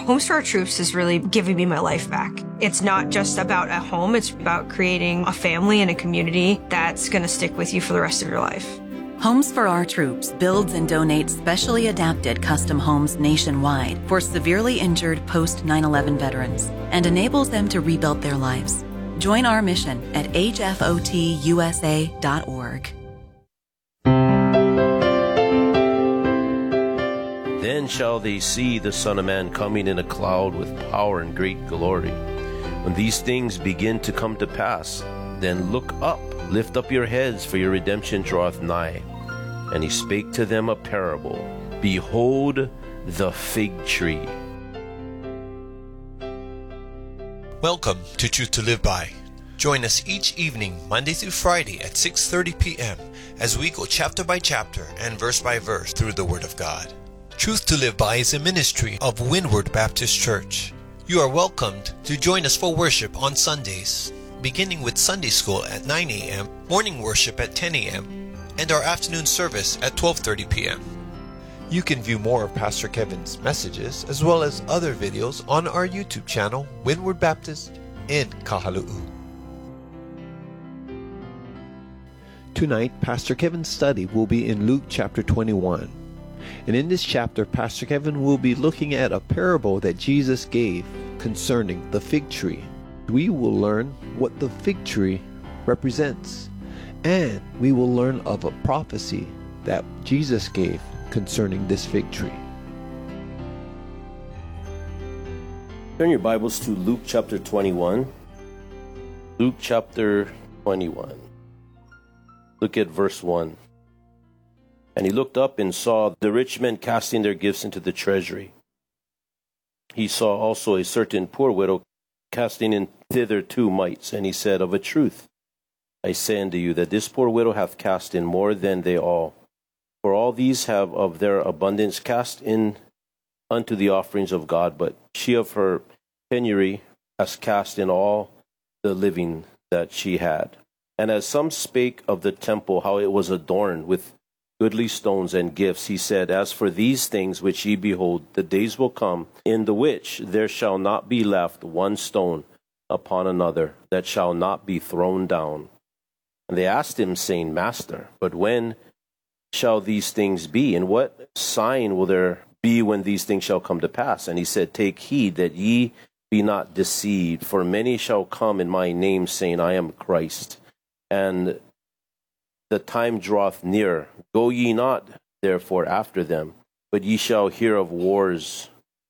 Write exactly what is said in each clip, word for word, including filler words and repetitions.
Homes for Our Troops is really giving me my life back. It's not just about a home, it's about creating a family and a community that's going to stick with you for the rest of your life. Homes for Our Troops builds and donates specially adapted custom homes nationwide for severely injured post nine eleven veterans and enables them to rebuild their lives. Join our mission at H F O T U S A dot org. Then shall they see the Son of Man coming in a cloud with power and great glory. When these things begin to come to pass, then look up, lift up your heads, for your redemption draweth nigh. And he spake to them a parable. Behold the fig tree. Welcome to Truth to Live By. Join us each evening, Monday through Friday at six thirty p.m. as we go chapter by chapter and verse by verse through the Word of God. Truth to Live By is a ministry of Windward Baptist Church. You are welcomed to join us for worship on Sundays, beginning with Sunday school at nine a.m., morning worship at ten a.m., and our afternoon service at twelve thirty p.m. You can view more of Pastor Kevin's messages as well as other videos on our YouTube channel, Windward Baptist in Kahalu'u. Tonight, Pastor Kevin's study will be in Luke chapter twenty-one. And in this chapter, Pastor Kevin will be looking at a parable that Jesus gave concerning the fig tree. We will learn what the fig tree represents, and we will learn of a prophecy that Jesus gave concerning this fig tree. Turn your Bibles to Luke chapter twenty-one. Luke chapter twenty-one. Look at verse one. And he looked up and saw the rich men casting their gifts into the treasury. He saw also a certain poor widow casting in thither two mites. And he said, Of a truth, I say unto you, that this poor widow hath cast in more than they all. For all these have of their abundance cast in unto the offerings of God, but she of her penury has cast in all the living that she had. And as some spake of the temple, how it was adorned with goodly stones and gifts, he said, As for these things which ye behold, the days will come, in the which there shall not be left one stone upon another, that shall not be thrown down. And they asked him, saying, Master, but when shall these things be? And what sign will there be when these things shall come to pass? And he said, Take heed that ye be not deceived, for many shall come in my name, saying, I am Christ. And the time draweth near. Go ye not therefore after them, but ye shall hear of wars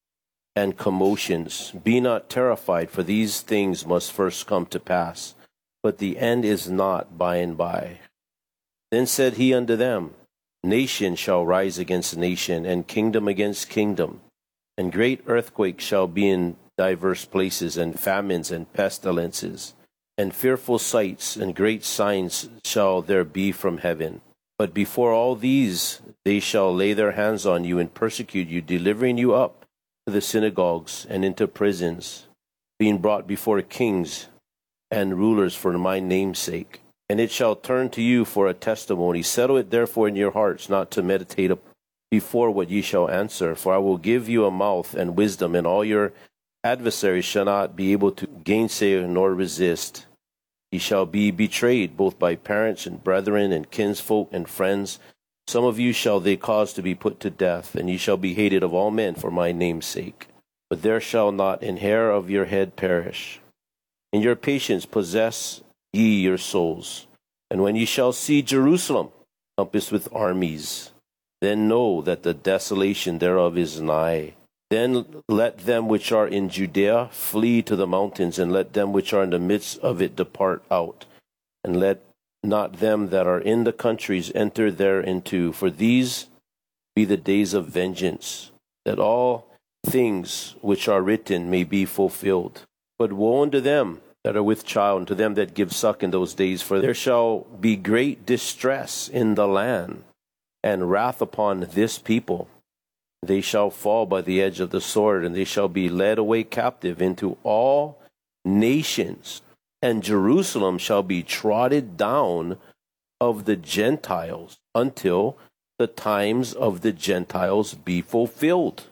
and commotions. Be not terrified, for these things must first come to pass, but the end is not by and by. Then said he unto them, Nation shall rise against nation, and kingdom against kingdom, and great earthquakes shall be in divers places, and famines and pestilences, and fearful sights and great signs shall there be from heaven. But before all these they shall lay their hands on you and persecute you, delivering you up to the synagogues and into prisons, being brought before kings and rulers for my name's sake. And it shall turn to you for a testimony. Settle it therefore in your hearts, not to meditate before what ye shall answer. For I will give you a mouth and wisdom, and all your adversaries shall not be able to gainsay nor resist. Ye shall be betrayed both by parents and brethren and kinsfolk and friends. Some of you shall they cause to be put to death, and ye shall be hated of all men for my name's sake. But there shall not an hair of your head perish. In your patience possess ye your souls. And when ye shall see Jerusalem compassed with armies, then know that the desolation thereof is nigh. Then let them which are in Judea flee to the mountains, and let them which are in the midst of it depart out. And let not them that are in the countries enter thereinto, for these be the days of vengeance, that all things which are written may be fulfilled. But woe unto them that are with child, and to them that give suck in those days, for there shall be great distress in the land, and wrath upon this people. They shall fall by the edge of the sword, and they shall be led away captive into all nations. And Jerusalem shall be trodden down of the Gentiles until the times of the Gentiles be fulfilled.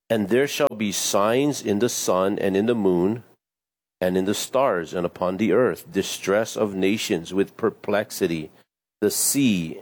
And there shall be signs in the sun and in the moon and in the stars and upon the earth, distress of nations with perplexity, the sea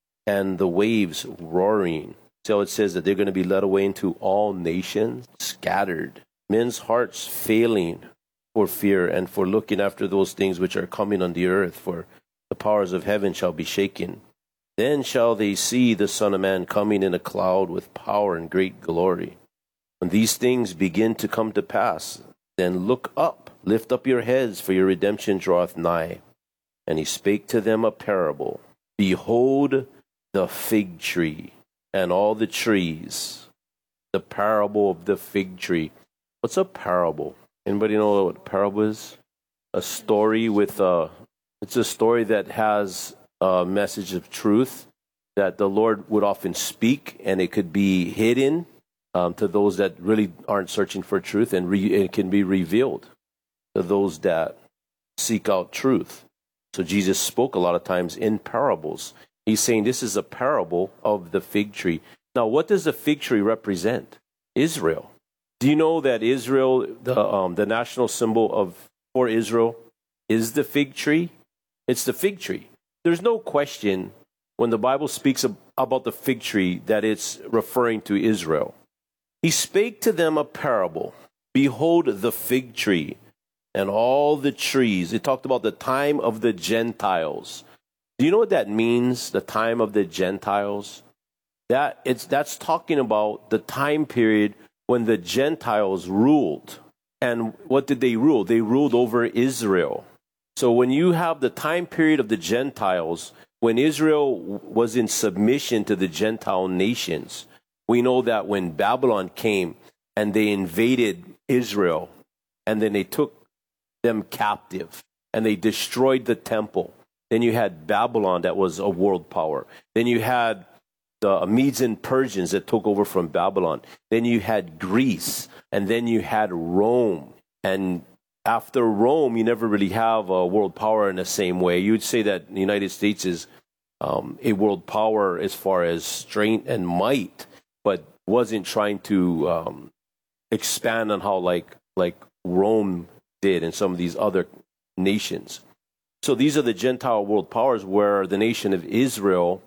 and the waves roaring. So it says that they're going to be led away into all nations, scattered. Men's hearts failing for fear and for looking after those things which are coming on the earth, for the powers of heaven shall be shaken. Then shall they see the Son of Man coming in a cloud with power and great glory. When these things begin to come to pass, then look up, lift up your heads, for your redemption draweth nigh. And he spake to them a parable. Behold the fig tree and all the trees. The parable of the fig tree. What's a parable? Anybody know what a parable is? A story with a, it's a story that has a message of truth that the Lord would often speak, and it could be hidden um, to those that really aren't searching for truth, and re, it can be revealed to those that seek out truth. So Jesus spoke a lot of times in parables. He's saying this is a parable of the fig tree. Now, what does the fig tree represent? Israel. Do you know that Israel, the um, the national symbol of for Israel, is the fig tree? It's the fig tree. There's no question when the Bible speaks of, about the fig tree that it's referring to Israel. He spake to them a parable. Behold the fig tree and all the trees. It talked about the time of the Gentiles. Do you know what that means, the time of the Gentiles? That it's that's talking about the time period when the Gentiles ruled. And what did they rule? They ruled over Israel. So when you have the time period of the Gentiles, when Israel was in submission to the Gentile nations, we know that when Babylon came and they invaded Israel, and then they took them captive, and they destroyed the temple. Then you had Babylon that was a world power. Then you had the Medes and Persians that took over from Babylon. Then you had Greece, and then you had Rome. And after Rome, you never really have a world power in the same way. You'd say that the United States is um, a world power as far as strength and might, but wasn't trying to um, expand on how like like Rome did and some of these other nations. So these are the Gentile world powers where the nation of Israel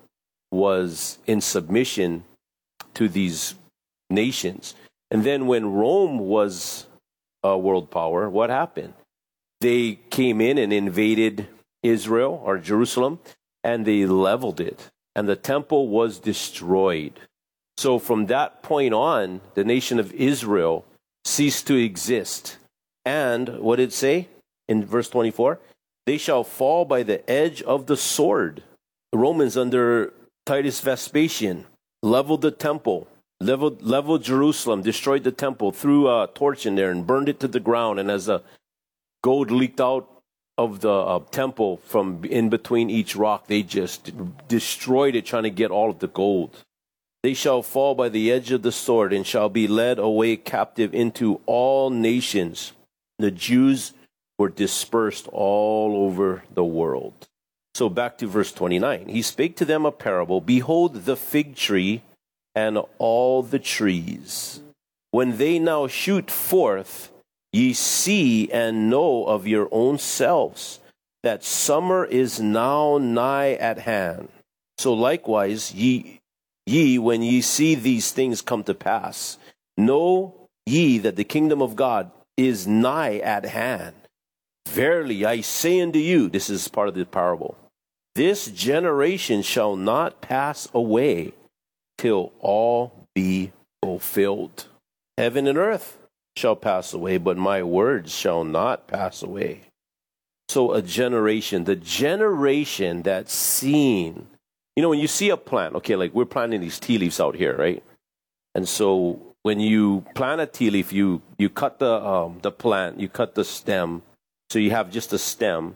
was in submission to these nations. And then when Rome was a world power, what happened? They came in and invaded Israel or Jerusalem, and they leveled it, and the temple was destroyed. So from that point on, the nation of Israel ceased to exist. And what did it say in verse twenty-four? They shall fall by the edge of the sword. The Romans under Titus Vespasian leveled the temple, leveled, leveled Jerusalem, destroyed the temple, threw a torch in there and burned it to the ground. And as the gold leaked out of the uh, temple from in between each rock, they just destroyed it, trying to get all of the gold. They shall fall by the edge of the sword and shall be led away captive into all nations. The Jews were dispersed all over the world. So back to verse twenty-nine. He spake to them a parable. Behold the fig tree and all the trees. When they now shoot forth, ye see and know of your own selves that summer is now nigh at hand. So likewise, ye, ye, when ye see these things come to pass, know ye that the kingdom of God is nigh at hand. Verily I say unto you, this is part of the parable, this generation shall not pass away till all be fulfilled. Heaven and earth shall pass away, but my words shall not pass away. So a generation, the generation that's seen, you know, when you see a plant, okay, like we're planting these tea leaves out here, right? And so when you plant a tea leaf, you, you cut the um, the plant, you cut the stem, so you have just a stem.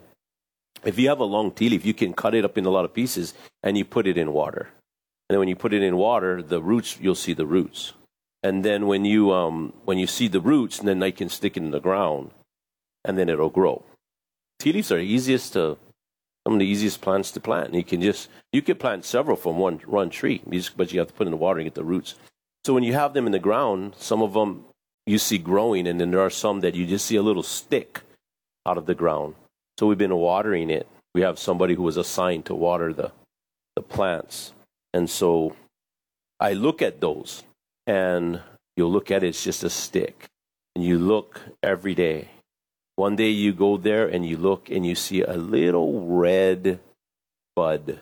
If you have a long tea leaf, you can cut it up in a lot of pieces and you put it in water. And then when you put it in water, the roots, you'll see the roots. And then when you um when you see the roots, then you can stick it in the ground and then it'll grow. Tea leaves are easiest to some of the easiest plants to plant. And you can just you can plant several from one one tree, but you have to put in the water and get the roots. So when you have them in the ground, some of them you see growing, and then there are some that you just see a little stick out of the ground. So we've been watering it. We have somebody who was assigned to water the, the plants. And so I look at those, and you'll look at it, it's just a stick. And you look every day. One day you go there and you look and you see a little red bud.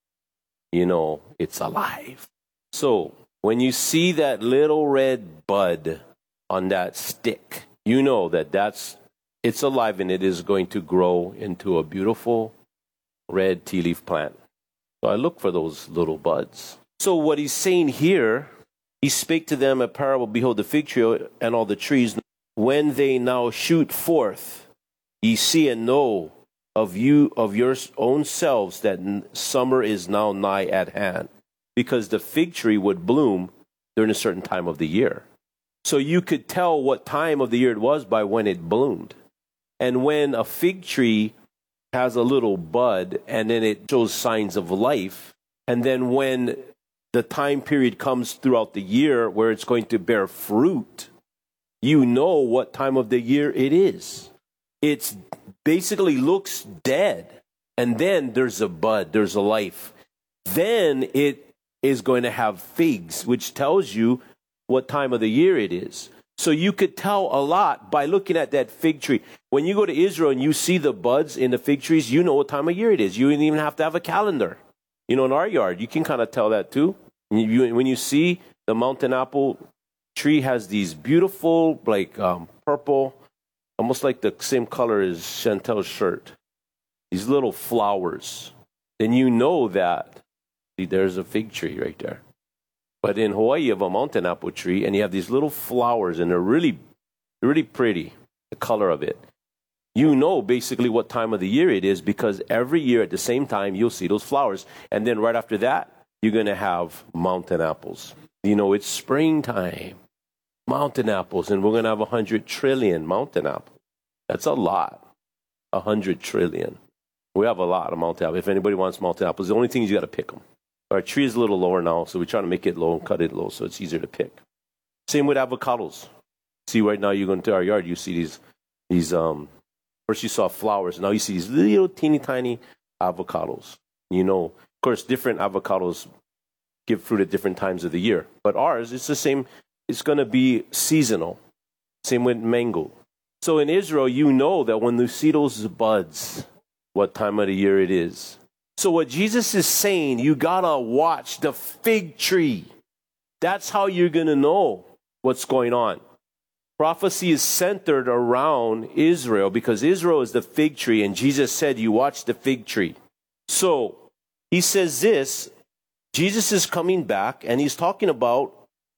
You know, it's alive. So when you see that little red bud on that stick, you know that that's it's alive, and it is going to grow into a beautiful red tea leaf plant. So I look for those little buds. So what he's saying here, he spake to them a parable, behold, the fig tree and all the trees, when they now shoot forth, ye see and know of you, of your own selves, that summer is now nigh at hand. Because the fig tree would bloom during a certain time of the year. So you could tell what time of the year it was by when it bloomed. And when a fig tree has a little bud, and then it shows signs of life, and then when the time period comes throughout the year where it's going to bear fruit, you know what time of the year it is. It basically looks dead, and then there's a bud, there's a life. Then it is going to have figs, which tells you what time of the year it is. So you could tell a lot by looking at that fig tree. When you go to Israel and you see the buds in the fig trees, you know what time of year it is. You don't even have to have a calendar. You know, in our yard, you can kind of tell that too. You, when you see the mountain apple tree has these beautiful, like um, purple, almost like the same color as Chantel's shirt, these little flowers, then you know that see, there's a fig tree right there. But in Hawaii, you have a mountain apple tree, and you have these little flowers, and they're really, really pretty, the color of it. You know basically what time of the year it is, because every year at the same time, you'll see those flowers. And then right after that, you're going to have mountain apples. You know, it's springtime. Mountain apples, and we're going to have one hundred trillion mountain apples. That's a lot, one hundred trillion. We have a lot of mountain apples. If anybody wants mountain apples, the only thing is you got to pick them. Our tree is a little lower now, so we're trying to make it low and cut it low so it's easier to pick. Same with avocados. See, right now you go into our yard, you see these, these um, first you saw flowers, now you see these little teeny tiny avocados. You know, of course, different avocados give fruit at different times of the year. But ours, it's the same, it's going to be seasonal. Same with mango. So in Israel, you know that when you see those buds, what time of the year it is. So what Jesus is saying, you gotta watch the fig tree. That's how you're gonna know what's going on. Prophecy is centered around Israel because Israel is the fig tree, and Jesus said, you watch the fig tree. So he says this, Jesus is coming back, and he's talking about,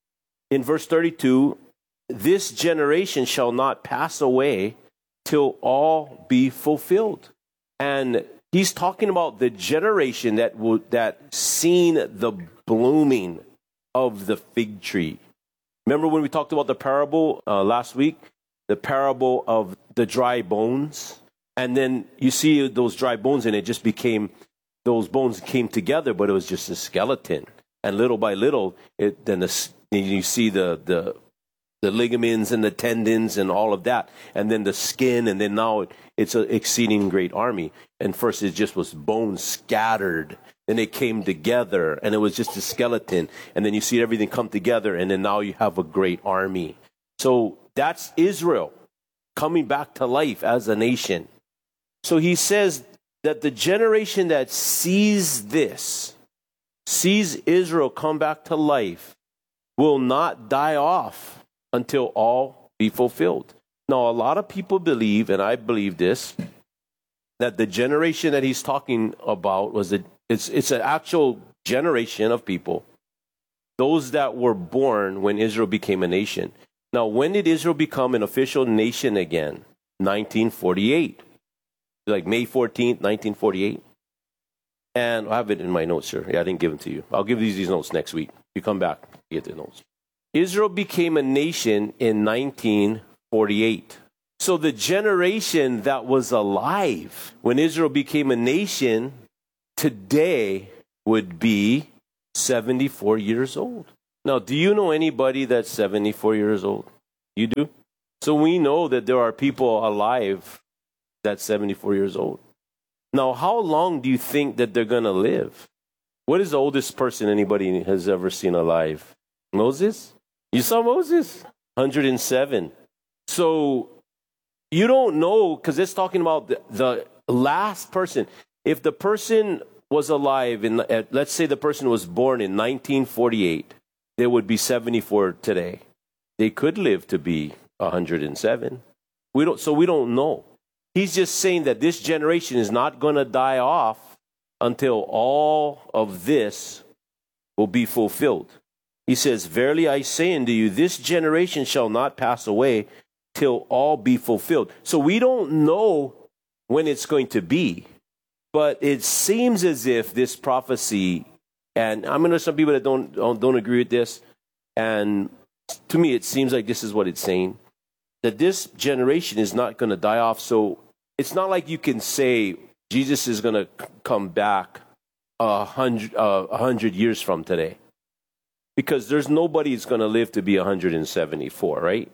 in verse thirty-two, this generation shall not pass away till all be fulfilled. And he's talking about the generation that would that seen the blooming of the fig tree. Remember when we talked about the parable uh, last week? The parable of the dry bones. And then you see those dry bones, and it just became, those bones came together, but it was just a skeleton. And little by little, it then the, you see the, the the ligaments and the tendons and all of that. And then the skin, and then now it, it's an exceeding great army. And first it just was bones scattered. Then it came together, and it was just a skeleton. And then you see everything come together, and then now you have a great army. So that's Israel coming back to life as a nation. So he says that the generation that sees this, sees Israel come back to life, will not die off until all be fulfilled. Now, a lot of people believe, and I believe this, that the generation that he's talking about was a, it's it's an actual generation of people, those that were born when Israel became a nation. Now, when did Israel become an official nation again? nineteen forty-eight. Like May fourteenth, nineteen forty-eight. And I have it in my notes here. Yeah, I didn't give them to you. I'll give these these notes next week. You come back, you get the notes. Israel became a nation in nineteen forty-eight. So the generation that was alive when Israel became a nation today would be seventy-four years old. Now, do you know anybody that's seventy-four years old? You do? So we know that there are people alive that's seventy-four years old. Now, how long do you think that they're going to live? What is the oldest person anybody has ever seen alive? Moses? You saw Moses? one hundred seven. So you don't know, because it's talking about the, the last person. If the person was alive, in, uh, let's say the person was born in nineteen forty-eight, they would be seventy-four today. They could live to be one hundred seven. We don't, so we don't know. He's just saying that this generation is not going to die off until all of this will be fulfilled. He says, verily I say unto you, this generation shall not pass away till all be fulfilled. So we don't know when it's going to be, but it seems as if this prophecy, and I mean, there's some people that don't, don't, don't agree with this, and to me it seems like this is what it's saying, that this generation is not going to die off. So it's not like you can say Jesus is going to come back a hundred, uh, a hundred years from today, because there's nobody who's going to live to be one hundred seventy-four, right?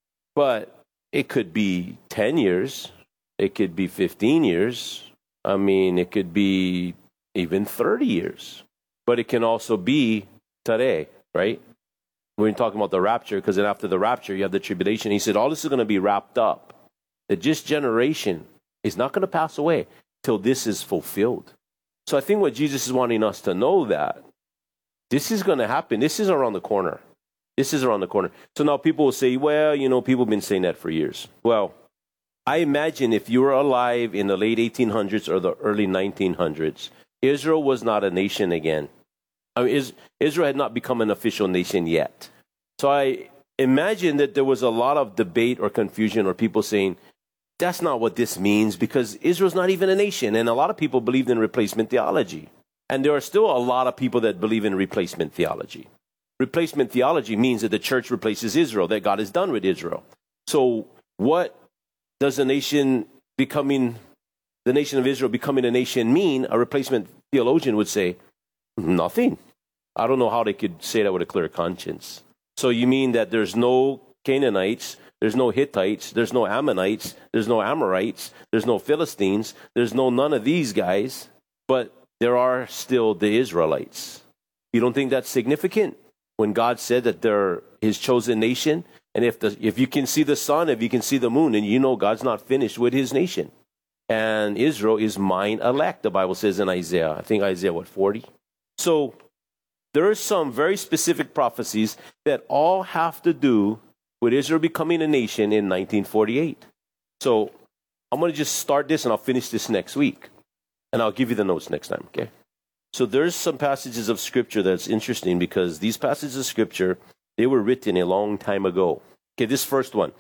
But it could be ten years. It could be fifteen years. I mean, it could be even thirty years. But it can also be today, right? We're talking about the rapture, because then after the rapture, you have the tribulation. He said, all this is going to be wrapped up. That this generation is not going to pass away till this is fulfilled. So I think what Jesus is wanting us to know, that this is going to happen. This is around the corner. This is around the corner. So now people will say, well, you know, people have been saying that for years. Well, I imagine if you were alive in the late eighteen hundreds or the early nineteen hundreds, Israel was not a nation again. I mean, Israel had not become an official nation yet. So I imagine that there was a lot of debate or confusion, or people saying, that's not what this means, because Israel's not even a nation. And a lot of people believed in replacement theology. And there are still a lot of people that believe in replacement theology. Replacement theology means that the church replaces Israel, that God is done with Israel. So what does the nation becoming, the nation of Israel becoming a nation mean? A replacement theologian would say, nothing. I don't know how they could say that with a clear conscience. So you mean that there's no Canaanites, there's no Hittites, there's no Ammonites, there's no Amorites, there's no Philistines, there's no none of these guys, but there are still the Israelites. You don't think that's significant? When God said that they're his chosen nation, and if the if you can see the sun, if you can see the moon, then you know God's not finished with his nation. And Israel is mine elect, the Bible says in Isaiah. I think Isaiah, what, forty? So there are some very specific prophecies that all have to do with Israel becoming a nation in nineteen forty-eight. So I'm going to just start this and I'll finish this next week. And I'll give you the notes next time, okay? So there's some passages of Scripture that's interesting, because these passages of Scripture, they were written a long time ago. Okay, this first one.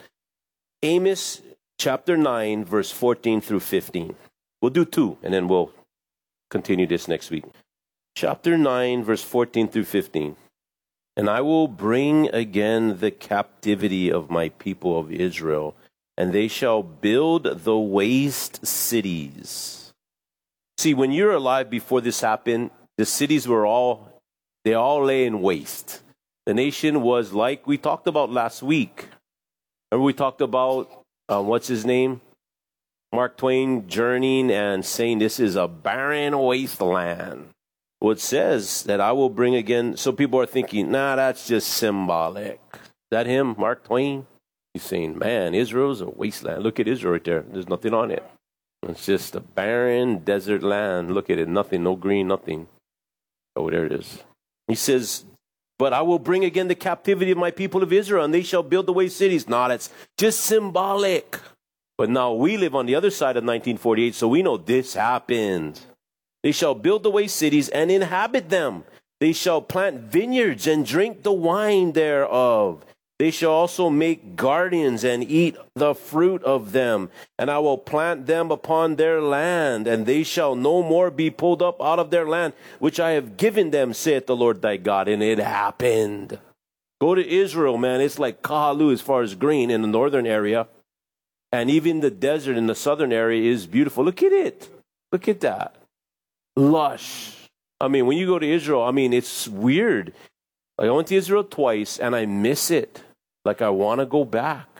Amos chapter nine, verse fourteen through fifteen. We'll do two, and then we'll continue this next week. Chapter nine, verse fourteen through fifteen. And I will bring again the captivity of my people of Israel, and they shall build the waste cities. See, when you're alive before this happened, the cities were all, they all lay in waste. The nation was like we talked about last week. Remember we talked about, uh, what's his name? Mark Twain journeying and saying this is a barren wasteland. Well, it says that I will bring again, so people are thinking, nah, that's just symbolic. Is that him, Mark Twain? He's saying, man, Israel's a wasteland. Look at Israel right there. There's nothing on it. It's just a barren desert land. Look at it. Nothing, no green, nothing. Oh, there it is. He says, but I will bring again the captivity of my people of Israel, and they shall build the waste cities. No, that's just symbolic. But now we live on the other side of nineteen forty-eight, so we know this happened. They shall build the waste cities and inhabit them. They shall plant vineyards and drink the wine thereof. They shall also make gardens and eat the fruit of them. And I will plant them upon their land, and they shall no more be pulled up out of their land, which I have given them, saith the Lord thy God. And it happened. Go to Israel, man. It's like Kahalu as far as green in the northern area. And even the desert in the southern area is beautiful. Look at it. Look at that. Lush. I mean, when you go to Israel, I mean, it's weird. Like I went to Israel twice and I miss it. Like I want to go back.